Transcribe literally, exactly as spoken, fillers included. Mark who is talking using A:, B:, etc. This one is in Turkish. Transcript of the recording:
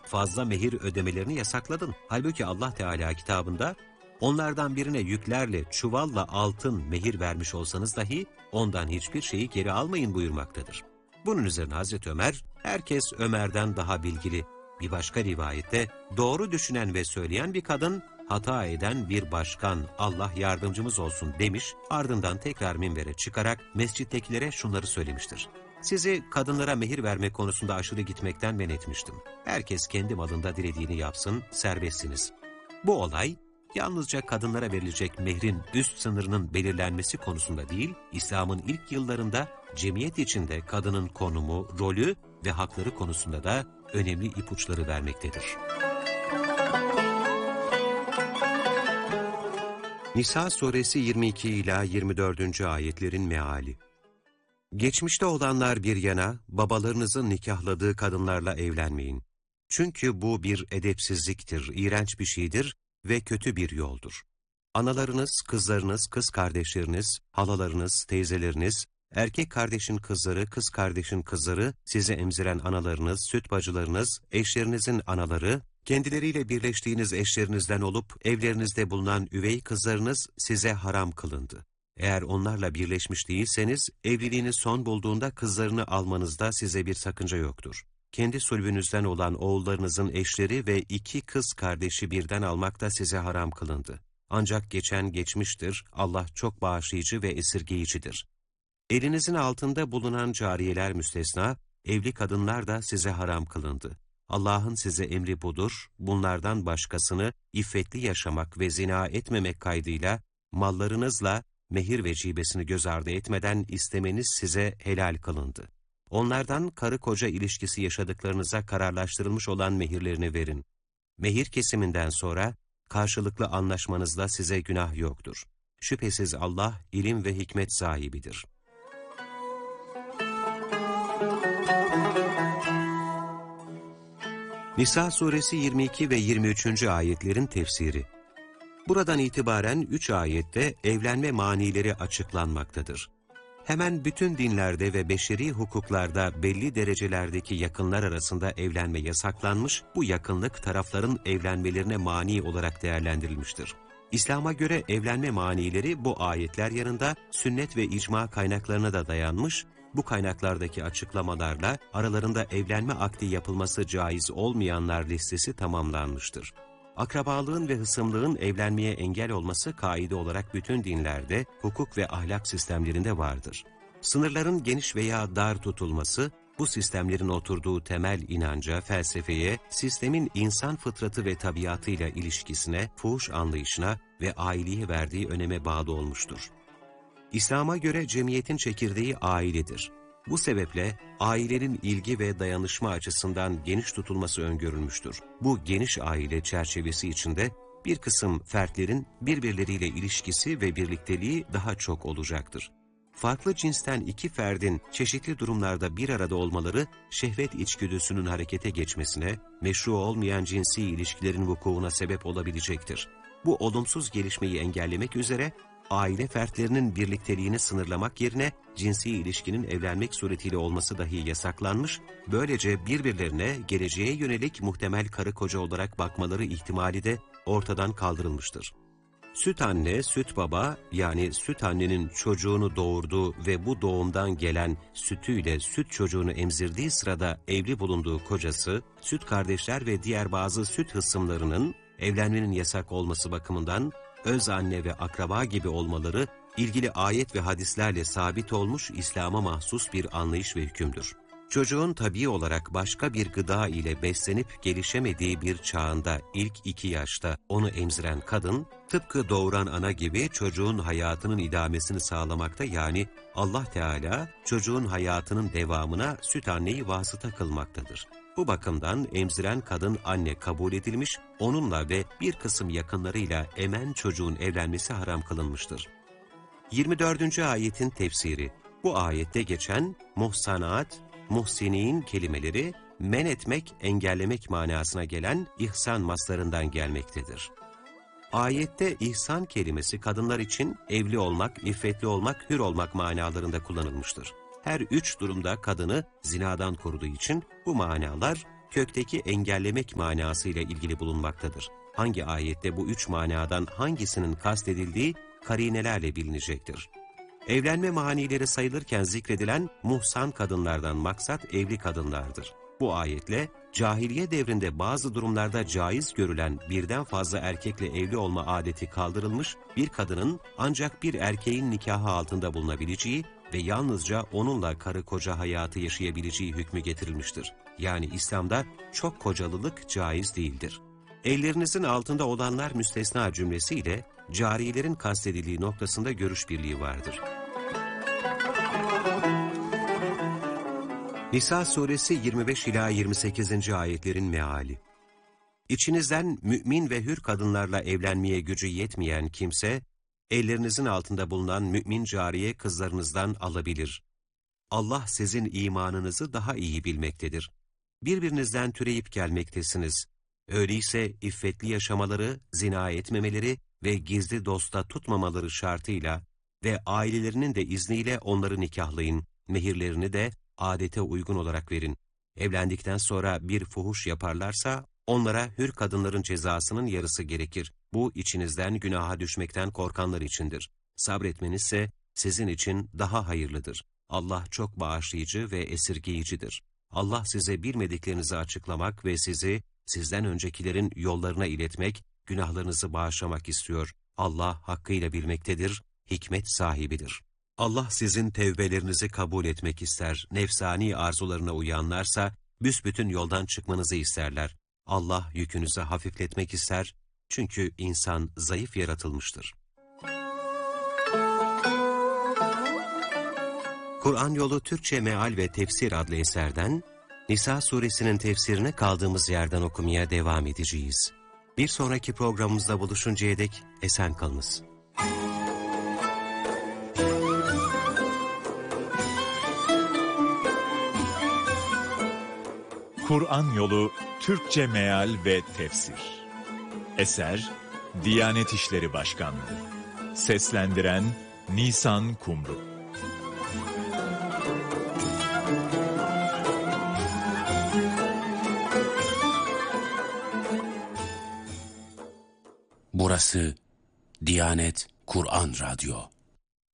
A: fazla mehir ödemelerini yasakladın. Halbuki Allah Teala kitabında onlardan birine yüklerle, çuvalla altın mehir vermiş olsanız dahi ondan hiçbir şeyi geri almayın buyurmaktadır. Bunun üzerine Hazreti Ömer, herkes Ömer'den daha bilgili. Bir başka rivayette doğru düşünen ve söyleyen bir kadın, hata eden bir başkan, Allah yardımcımız olsun demiş, ardından tekrar minbere çıkarak mescittekilere şunları söylemiştir. Sizi kadınlara mehir verme konusunda aşırı gitmekten men etmiştim. Herkes kendi malında dilediğini yapsın, serbestsiniz. Bu olay, yalnızca kadınlara verilecek mehrin üst sınırının belirlenmesi konusunda değil, İslam'ın ilk yıllarında cemiyet içinde kadının konumu, rolü ve hakları konusunda da önemli ipuçları vermektedir. Nisa suresi yirmi iki ila yirmi dördüncü ayetlerin meali. Geçmişte olanlar bir yana, babalarınızın nikahladığı kadınlarla evlenmeyin. Çünkü bu bir edepsizliktir, iğrenç bir şeydir ve kötü bir yoldur. Analarınız, kızlarınız, kız kardeşleriniz, halalarınız, teyzeleriniz, erkek kardeşin kızları, kız kardeşin kızları, sizi emziren analarınız, süt bacılarınız, eşlerinizin anaları, kendileriyle birleştiğiniz eşlerinizden olup evlerinizde bulunan üvey kızlarınız size haram kılındı. Eğer onlarla birleşmiş değilseniz, evliliğiniz son bulduğunda kızlarını almanızda size bir sakınca yoktur. Kendi sulbünüzden olan oğullarınızın eşleri ve iki kız kardeşi birden almak da size haram kılındı. Ancak geçen geçmiştir, Allah çok bağışlayıcı ve esirgeyicidir. Elinizin altında bulunan cariyeler müstesna, evli kadınlar da size haram kılındı. Allah'ın size emri budur, bunlardan başkasını iffetli yaşamak ve zina etmemek kaydıyla, mallarınızla mehir vecibesini göz ardı etmeden istemeniz size helal kılındı. Onlardan karı koca ilişkisi yaşadıklarınıza kararlaştırılmış olan mehirlerini verin. Mehir kesiminden sonra karşılıklı anlaşmanızda size günah yoktur. Şüphesiz Allah ilim ve hikmet sahibidir. Nisa suresi yirmi iki ve yirmi üçüncü ayetlerin tefsiri. Buradan itibaren üç ayette evlenme manileri açıklanmaktadır. Hemen bütün dinlerde ve beşeri hukuklarda belli derecelerdeki yakınlar arasında evlenme yasaklanmış, bu yakınlık tarafların evlenmelerine mani olarak değerlendirilmiştir. İslam'a göre evlenme manileri bu ayetler yanında sünnet ve icma kaynaklarına da dayanmış, bu kaynaklardaki açıklamalarla aralarında evlenme akdi yapılması caiz olmayanlar listesi tamamlanmıştır. Akrabalığın ve hısımlığın evlenmeye engel olması kaide olarak bütün dinlerde, hukuk ve ahlak sistemlerinde vardır. Sınırların geniş veya dar tutulması, bu sistemlerin oturduğu temel inanca, felsefeye, sistemin insan fıtratı ve tabiatıyla ilişkisine, fuhuş anlayışına ve aileye verdiği öneme bağlı olmuştur. İslam'a göre cemiyetin çekirdeği ailedir. Bu sebeple ailenin ilgi ve dayanışma açısından geniş tutulması öngörülmüştür. Bu geniş aile çerçevesi içinde bir kısım fertlerin birbirleriyle ilişkisi ve birlikteliği daha çok olacaktır. Farklı cinsten iki ferdin çeşitli durumlarda bir arada olmaları şehvet içgüdüsünün harekete geçmesine, meşru olmayan cinsi ilişkilerin vukuuna sebep olabilecektir. Bu olumsuz gelişmeyi engellemek üzere aile fertlerinin birlikteliğini sınırlamak yerine cinsi ilişkinin evlenmek suretiyle olması dahi yasaklanmış, böylece birbirlerine geleceğe yönelik muhtemel karı koca olarak bakmaları ihtimali de ortadan kaldırılmıştır. Süt anne, süt baba yani süt annenin çocuğunu doğurduğu ve bu doğumdan gelen sütüyle süt çocuğunu emzirdiği sırada evli bulunduğu kocası, süt kardeşler ve diğer bazı süt hısımlarının evlenmenin yasak olması bakımından öz anne ve akraba gibi olmaları ilgili ayet ve hadislerle sabit olmuş İslam'a mahsus bir anlayış ve hükümdür. Çocuğun tabii olarak başka bir gıda ile beslenip gelişemediği bir çağında ilk iki yaşta onu emziren kadın, tıpkı doğuran ana gibi çocuğun hayatının idamesini sağlamakta, yani Allah Teala çocuğun hayatının devamına süt anneyi vasıta kılmaktadır. Bu bakımdan emziren kadın anne kabul edilmiş, onunla ve bir kısım yakınlarıyla emen çocuğun evlenmesi haram kılınmıştır. yirmi dördüncü ayetin tefsiri. Bu ayette geçen muhsanat, muhsinin kelimeleri men etmek, engellemek manasına gelen ihsan maslarından gelmektedir. Ayette ihsan kelimesi kadınlar için evli olmak, iffetli olmak, hür olmak manalarında kullanılmıştır. Her üç durumda kadını zinadan koruduğu için bu manalar kökteki engellemek manasıyla ilgili bulunmaktadır. Hangi ayette bu üç manadan hangisinin kastedildiği karinelerle bilinecektir. Evlenme manileri sayılırken zikredilen muhsan kadınlardan maksat evli kadınlardır. Bu ayetle cahiliye devrinde bazı durumlarda caiz görülen birden fazla erkekle evli olma adeti kaldırılmış, bir kadının ancak bir erkeğin nikahı altında bulunabileceği ve yalnızca onunla karı koca hayatı yaşayabileceği hükmü getirilmiştir. Yani İslam'da çok kocalılık caiz değildir. Ellerinizin altında olanlar müstesna cümlesiyle carilerin kastedildiği noktasında görüş birliği vardır. Nisa suresi yirmi beş ila yirmi sekizinci ayetlerin meali. İçinizden mümin ve hür kadınlarla evlenmeye gücü yetmeyen kimse, ellerinizin altında bulunan mümin cariye kızlarınızdan alabilir. Allah sizin imanınızı daha iyi bilmektedir. Birbirinizden türeyip gelmektesiniz. Öyleyse iffetli yaşamaları, zina etmemeleri ve gizli dosta tutmamaları şartıyla ve ailelerinin de izniyle onları nikahlayın, mehirlerini de adete uygun olarak verin. Evlendikten sonra bir fuhuş yaparlarsa onlara hür kadınların cezasının yarısı gerekir. Bu içinizden günaha düşmekten korkanlar içindir. Sabretmenizse sizin için daha hayırlıdır. Allah çok bağışlayıcı ve esirgeyicidir. Allah size bilmediklerinizi açıklamak ve sizi sizden öncekilerin yollarına iletmek, günahlarınızı bağışlamak istiyor. Allah hakkıyla bilmektedir, hikmet sahibidir. Allah sizin tevbelerinizi kabul etmek ister. Nefsani arzularına uyanlarsa büsbütün yoldan çıkmanızı isterler. Allah yükünüzü hafifletmek ister. Çünkü insan zayıf yaratılmıştır. Kur'an Yolu Türkçe Meal ve Tefsir adlı eserden Nisa suresinin tefsirini kaldığımız yerden okumaya devam edeceğiz. Bir sonraki programımızda buluşuncaya dek esen kalınız.
B: Kur'an Yolu Türkçe Meal ve Tefsir. Eser Diyanet İşleri Başkanlığı. Seslendiren Nisan Kumru.
C: Burası Diyanet Kur'an Radyo.